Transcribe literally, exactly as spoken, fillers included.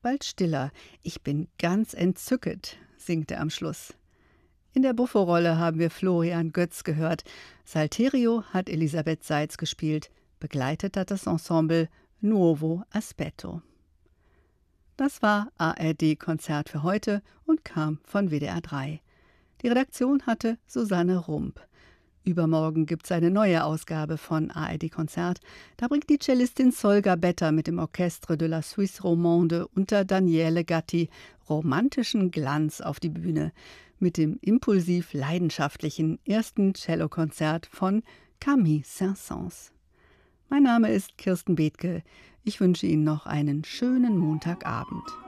bald stiller. Ich bin ganz entzücket, singt er am Schluss. In der Buffo-Rolle haben wir Florian Götz gehört. Salterio hat Elisabeth Seitz gespielt. Begleitet hat das Ensemble Nuovo Aspetto. Das war A R D-Konzert für heute und kam von W D R drei. Die Redaktion hatte Susanne Rump. Übermorgen gibt es eine neue Ausgabe von A R D-Konzert. Da bringt die Cellistin Solga Better mit dem Orchestre de la Suisse Romande unter Daniele Gatti romantischen Glanz auf die Bühne mit dem impulsiv leidenschaftlichen ersten Cellokonzert von Camille Saint-Saëns. Mein Name ist Kirsten Bethke. Ich wünsche Ihnen noch einen schönen Montagabend.